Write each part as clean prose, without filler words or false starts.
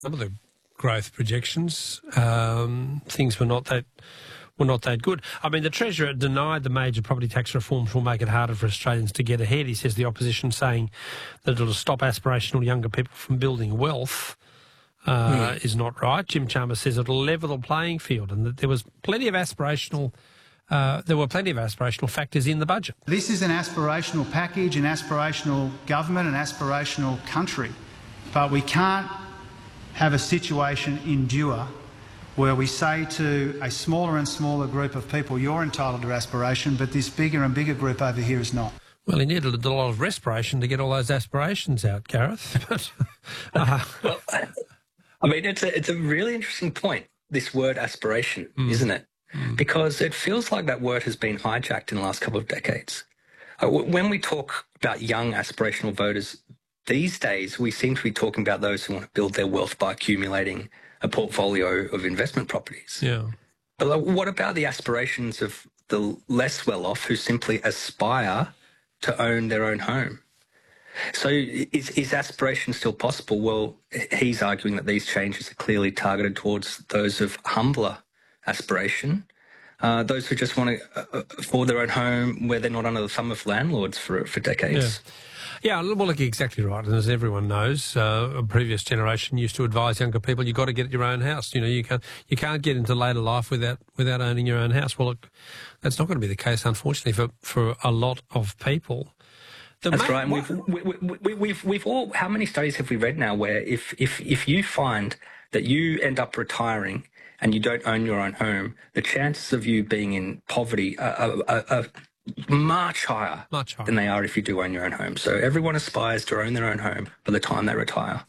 some of the growth projections, things were not that good. I mean, the Treasurer denied the major property tax reforms will make it harder for Australians to get ahead. He says the opposition saying that it'll stop aspirational younger people from building wealth is not right. Jim Chalmers says it'll level the playing field and that there was plenty of aspirational factors in the budget. This is an aspirational package, an aspirational government, an aspirational country. But we can't have a situation endure where we say to a smaller and smaller group of people, you're entitled to aspiration, but this bigger and bigger group over here is not. Well, he needed a lot of respiration to get all those aspirations out, Gareth. Well, I mean, it's a really interesting point, this word aspiration, isn't it? Because it feels like that word has been hijacked in the last couple of decades. When we talk about young aspirational voters these days, we seem to be talking about those who want to build their wealth by accumulating a portfolio of investment properties. Yeah. But what about the aspirations of the less well-off who simply aspire to own their own home? So is aspiration still possible? Well, he's arguing that these changes are clearly targeted towards those of humbler aspiration, those who just want to afford their own home where they're not under the thumb of landlords for decades. Yeah, well, look, exactly right. And as everyone knows, a previous generation used to advise younger people, you've got to get your own house. You know, you can't get into later life without owning your own house. Well, look, that's not going to be the case, unfortunately, for a lot of people. That's right. And we've all, how many studies have we read now where if you find that you end up retiring and you don't own your own home, the chances of you being in poverty are much higher than they are if you do own your own home. So everyone aspires to own their own home by the time they retire.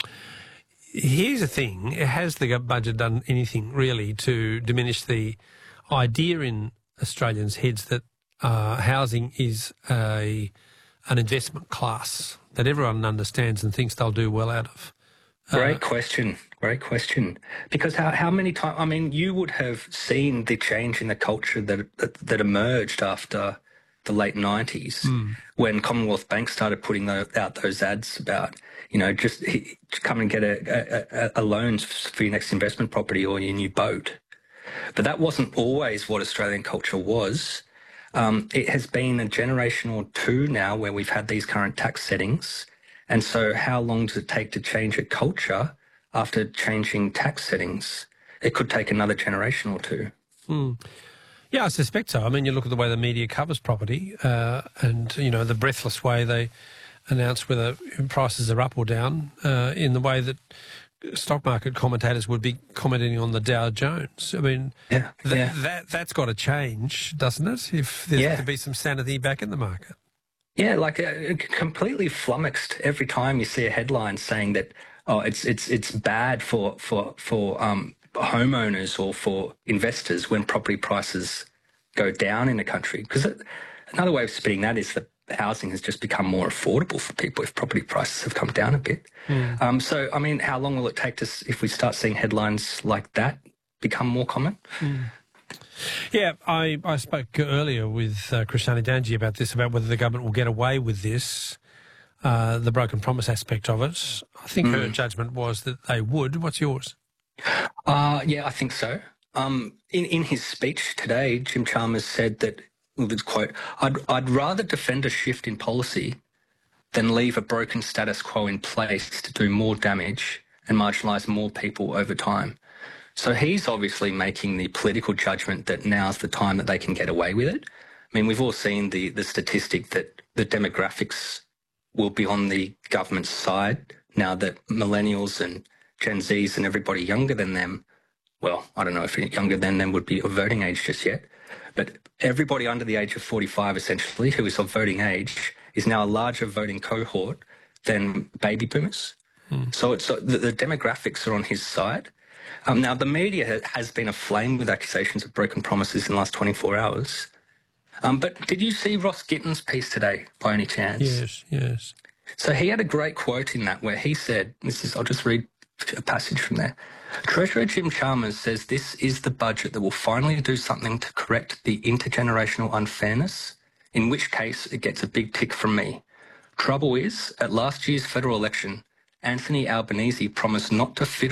Here's the thing. Has the budget done anything really to diminish the idea in Australians' heads that housing is an investment class that everyone understands and thinks they'll do well out of? Great question. Because how many times, I mean, you would have seen the change in the culture that emerged after the late 90s when Commonwealth Bank started putting out those ads about, you know, just come and get a loan for your next investment property or your new boat. But that wasn't always what Australian culture was. It has been a generation or two now where we've had these current tax settings. And so how long does it take to change a culture after changing tax settings? It could take another generation or two. Yeah, I suspect so. I mean, you look at the way the media covers property and, you know, the breathless way they announce whether prices are up or down in the way that stock market commentators would be commenting on the Dow Jones. I mean, that's got to change, doesn't it, if there's to be some sanity back in the market? Yeah, like completely flummoxed every time you see a headline saying that, oh, it's bad for homeowners or for investors when property prices go down in a country. Because another way of spinning that is that housing has just become more affordable for people if property prices have come down a bit. So, I mean, how long will it take if we start seeing headlines like that become more common? Yeah, I spoke earlier with Krishnani Danji about this, about whether the government will get away with this, the broken promise aspect of it. I think her judgment was that they would. What's yours? Yeah, I think so. In his speech today, Jim Chalmers said that, with his quote, I'd rather defend a shift in policy than leave a broken status quo in place to do more damage and marginalise more people over time. So he's obviously making the political judgment that now's the time that they can get away with it. I mean, we've all seen the statistic that the demographics will be on the government's side now that millennials and Gen Zs and everybody younger than them, well, I don't know if any younger than them would be of voting age just yet, but everybody under the age of 45 essentially who is of voting age is now a larger voting cohort than baby boomers. So the demographics are on his side. Now, the media has been aflame with accusations of broken promises in the last 24 hours. But did you see Ross Gitton's piece today, by any chance? Yes. So he had a great quote in that where he said, I'll just read a passage from there. Treasurer Jim Chalmers says this is the budget that will finally do something to correct the intergenerational unfairness, in which case it gets a big tick from me. Trouble is, at last year's federal election, Anthony Albanese promised not to fiddle